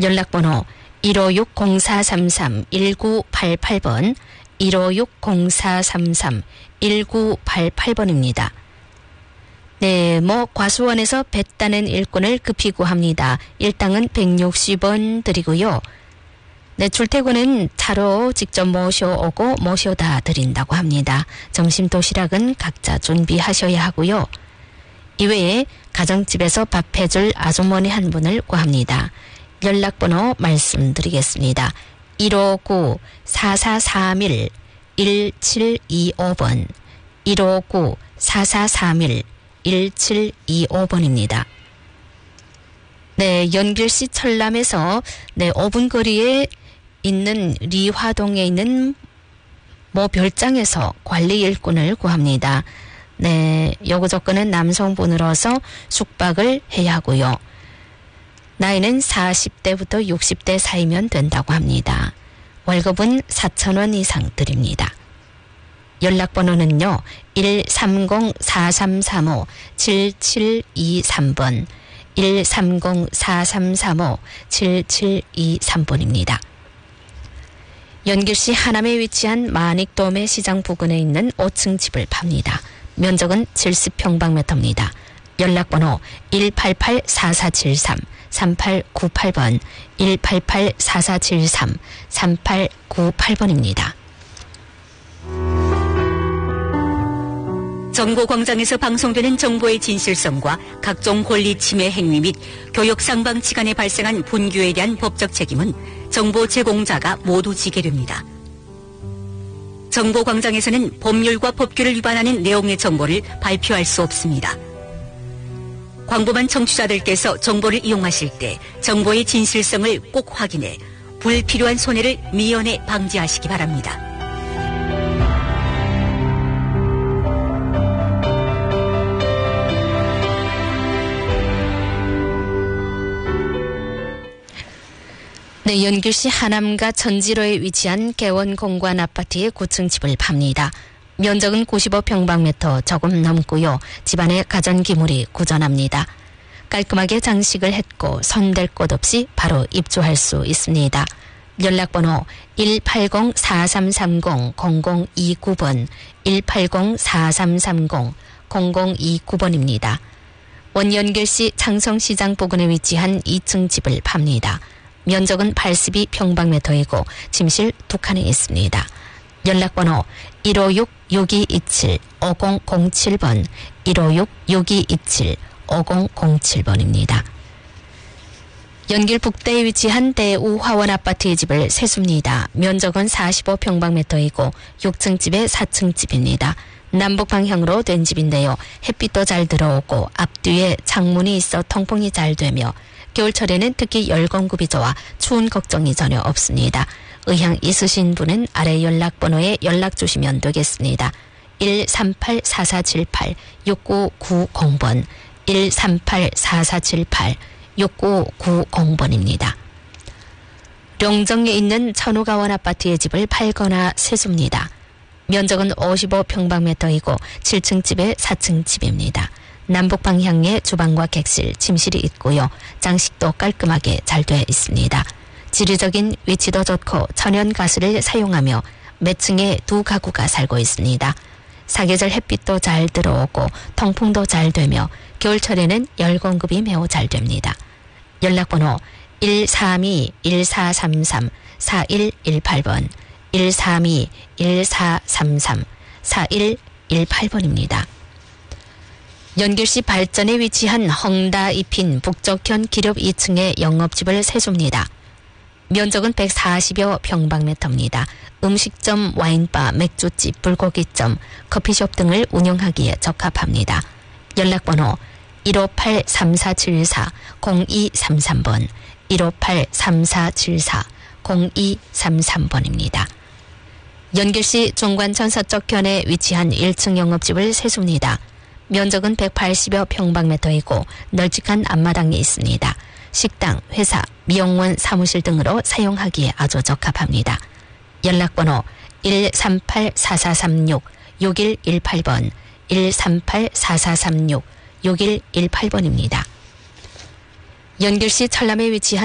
연락번호 156-0433-1988번, 156-0433-1988번입니다. 네, 과수원에서 배 따는 일꾼을 급히 구합니다. 일당은 160원 드리고요. 네, 출퇴근은 차로 직접 모셔오고 모셔다 드린다고 합니다. 점심 도시락은 각자 준비하셔야 하고요. 이외에 가정집에서 밥 해줄 아주머니 한 분을 구합니다. 연락번호 말씀드리겠습니다. 159-4431-1725번, 159-4431-1725번입니다. 네, 연길시 철남에서 5분 거리에 있는 리화동에 있는 모 별장에서 관리 일꾼을 구합니다. 네, 요구 조건은 남성분으로서 숙박을 해야 하고요. 나이는 40대부터 60대 사이면 된다고 합니다. 월급은 4,000원 이상 드립니다. 연락번호는요. 130-4335-7723번, 130-4335-7723번입니다. 연길시 하남에 위치한 마닉도매 시장 부근에 있는 5층 집을 팝니다. 면적은 70평방미터입니다. 연락번호 188-4473-3898번, 188-4473-3898번입니다. 정보광장에서 방송되는 정보의 진실성과 각종 권리 침해 행위 및 교육 상방치간에 발생한 분규에 대한 법적 책임은 정보 제공자가 모두 지게 됩니다. 정보광장에서는 법률과 법규를 위반하는 내용의 정보를 발표할 수 없습니다. 광범한 청취자들께서 정보를 이용하실 때 정보의 진실성을 꼭 확인해 불필요한 손해를 미연에 방지하시기 바랍니다. 네, 연길시 하남가 천지로에 위치한 개원공관 아파트의 9층 집을 팝니다. 면적은 95평방미터 조금 넘고요. 집안에 가전기물이 구전합니다. 깔끔하게 장식을 했고 손댈 곳 없이 바로 입주할 수 있습니다. 연락번호 180-4330-0029번, 180-4330-0029번입니다. 원연길시 창성시장 부근에 위치한 2층 집을 팝니다. 면적은 82평방미터이고 침실 2칸이 있습니다. 연락번호 156-6227-5007번, 156-6227-5007번입니다. 연길 북대에 위치한 대우화원 아파트의 집을 세수입니다. 면적은 45평방미터이고 6층 집에 4층 집입니다. 남북 방향으로 된 집인데요. 햇빛도 잘 들어오고 앞뒤에 창문이 있어 통풍이 잘 되며 겨울철에는 특히 열공급이 좋아 추운 걱정이 전혀 없습니다. 의향 있으신 분은 아래 연락번호에 연락 주시면 되겠습니다. 138-4478-6990번, 138-4478-6990번입니다. 룡정에 있는 천우가원 아파트의 집을 팔거나 세수입니다. 면적은 55평방미터이고 7층 집에 4층 집입니다. 남북 방향에 주방과 객실, 침실이 있고요. 장식도 깔끔하게 잘 되어 있습니다. 지리적인 위치도 좋고 천연 가스를 사용하며 몇 층에 2가구가 살고 있습니다. 사계절 햇빛도 잘 들어오고 통풍도 잘 되며 겨울철에는 열 공급이 매우 잘 됩니다. 연락번호 132-1433-4118번, 132-1433-4118번입니다. 연길시 발전에 위치한 헝다 잎인 북쪽현 기렵 2층의 영업집을 세수입니다. 면적은 140여 평방미터입니다. 음식점, 와인바, 맥주집, 불고기점, 커피숍 등을 운영하기에 적합합니다. 연락번호 158-3474-0233번, 158-3474-0233번입니다. 연길시 종관천 서쪽현에 위치한 1층 영업집을 세수입니다. 면적은 180여 평방미터이고 널찍한 앞마당이 있습니다. 식당, 회사, 미용원, 사무실 등으로 사용하기에 아주 적합합니다. 연락번호 138-4436-6118번, 138-4436-6118번입니다. 연길시 철남에 위치한